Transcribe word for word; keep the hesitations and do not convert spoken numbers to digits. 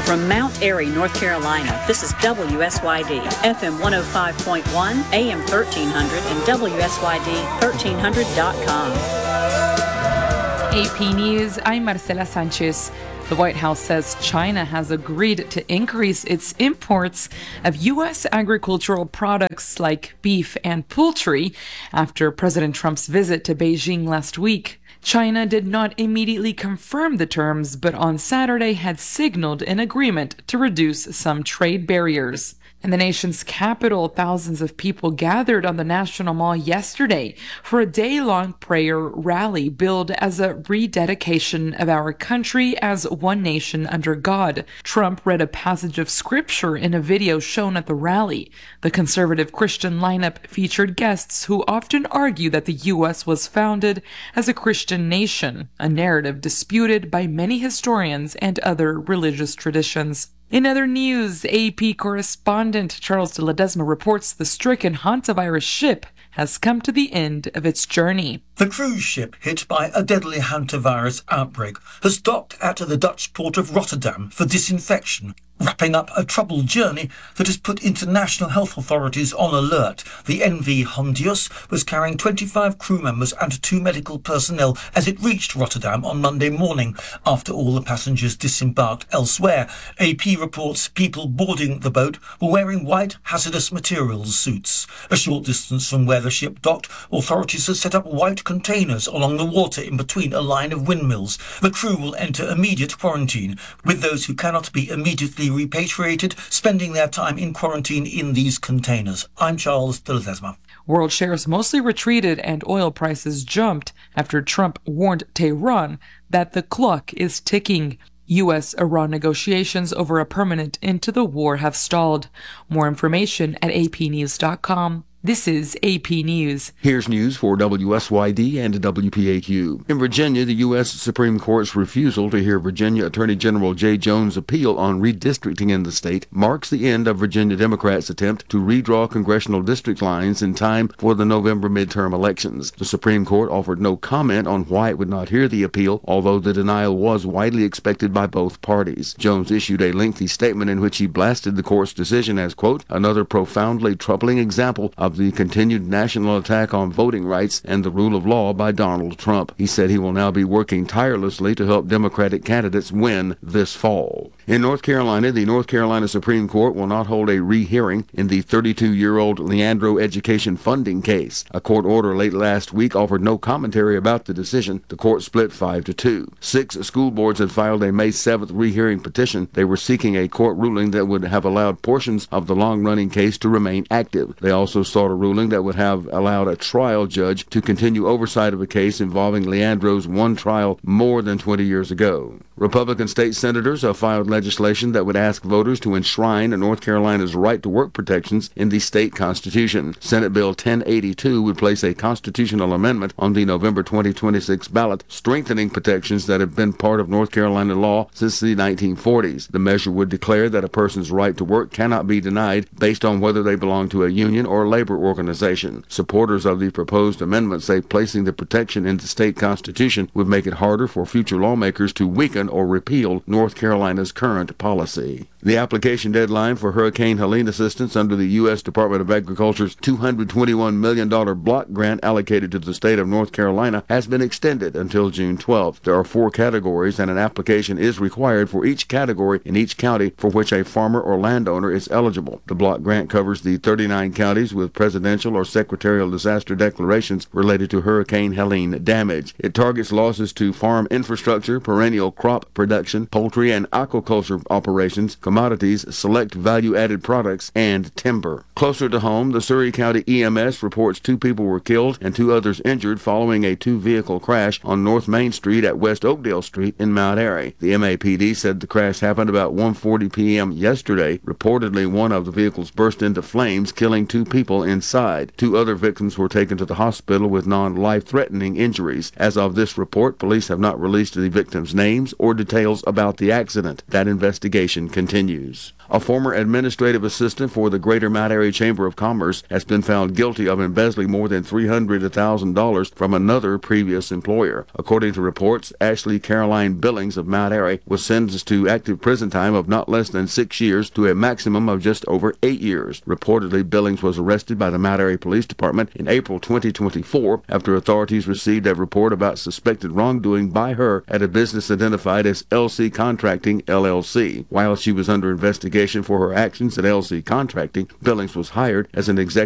From Mount Airy, North Carolina, this is W S Y D, F M one oh five point one, A M thirteen hundred, and W S Y D thirteen hundred dot com. A P News, I'm Marcela Sanchez. The White House says China has agreed to increase its imports of U S agricultural products like beef and poultry after President Trump's visit to Beijing last week. China did not immediately confirm the terms, but on Saturday had signaled an agreement to reduce some trade barriers. In the nation's capital, thousands of people gathered on the National Mall yesterday for a day-long prayer rally billed as a rededication of our country as one nation under God. Trump read a passage of scripture in a video shown at the rally. The conservative Christian lineup featured guests who often argue that the U S was founded as a Christian nation, a narrative disputed by many historians and other religious traditions. In other news, A P correspondent Charles de Ledesma reports the stricken hantavirus ship has come to the end of its journey. The cruise ship hit by a deadly hantavirus outbreak has docked at the Dutch port of Rotterdam for disinfection, wrapping up a troubled journey that has put international health authorities on alert. The N V Hondius was carrying twenty-five crew members and two medical personnel as it reached Rotterdam on Monday morning after all the passengers disembarked elsewhere. A P reports people boarding the boat were wearing white hazardous materials suits. A short distance from where the ship docked, authorities have set up white containers along the water in between a line of windmills. The crew will enter immediate quarantine, with those who cannot be immediately repatriated spending their time in quarantine in these containers. I'm Charles de Ledesma. World shares mostly retreated and oil prices jumped after Trump warned Tehran that the clock is ticking. U S Iran negotiations over a permanent end to the war have stalled. More information at A P news dot com. This is A P News. Here's news for W S Y D and W P A Q. In Virginia, the U S Supreme Court's refusal to hear Virginia Attorney General Jay Jones' appeal on redistricting in the state marks the end of Virginia Democrats' attempt to redraw congressional district lines in time for the November midterm elections. The Supreme Court offered no comment on why it would not hear the appeal, although the denial was widely expected by both parties. Jones issued a lengthy statement in which he blasted the court's decision as, quote, another profoundly troubling example of the continued national attack on voting rights and the rule of law by Donald Trump. He said he will now be working tirelessly to help Democratic candidates win this fall. In North Carolina, the North Carolina Supreme Court will not hold a rehearing in the thirty-two-year-old Leandro education funding case. A court order late last week offered no commentary about the decision. The court split five to two. Six school boards had filed a May seventh rehearing petition. They were seeking a court ruling that would have allowed portions of the long-running case to remain active. They also sought a ruling that would have allowed a trial judge to continue oversight of a case involving Leandro's one trial more than twenty years ago. Republican state senators have filed legislation that would ask voters to enshrine North Carolina's right to work protections in the state constitution. Senate Bill ten eighty-two would place a constitutional amendment on the November twenty twenty-six ballot, strengthening protections that have been part of North Carolina law since the nineteen forties. The measure would declare that a person's right to work cannot be denied based on whether they belong to a union or labor organization. Supporters of the proposed amendment say placing the protection in the state constitution would make it harder for future lawmakers to weaken or repeal North Carolina's current policy. The application deadline for Hurricane Helene assistance under the U S Department of Agriculture's two hundred twenty-one million dollars block grant allocated to the state of North Carolina has been extended until June twelfth. There are four categories, and an application is required for each category in each county for which a farmer or landowner is eligible. The block grant covers the thirty-nine counties with presidential or secretarial disaster declarations related to Hurricane Helene damage. It targets losses to farm infrastructure, perennial crop production, poultry and aquaculture operations, commodities, select value-added products, and timber. Closer to home, the Surrey County E M S reports two people were killed and two others injured following a two-vehicle crash on North Main Street at West Oakdale Street in Mount Airy. The M A P D said the crash happened about one forty p.m. yesterday. Reportedly, one of the vehicles burst into flames, killing two people inside. Two other victims were taken to the hospital with non-life-threatening injuries. As of this report, police have not released the victims' names or details about the accident. That investigation continues. A former administrative assistant for the Greater Metairie Chamber of Commerce has been found guilty of embezzling more than three hundred thousand dollars from another previous employer. According to reports, Ashley Caroline Billings of Metairie was sentenced to active prison time of not less than six years to a maximum of just over eight years. Reportedly, Billings was arrested by the Metairie Police Department in April twenty twenty-four after authorities received a report about suspected wrongdoing by her at a business identified as L C Contracting, L L C. While she was under investigation for her actions at L C Contracting, Billings was hired as an executive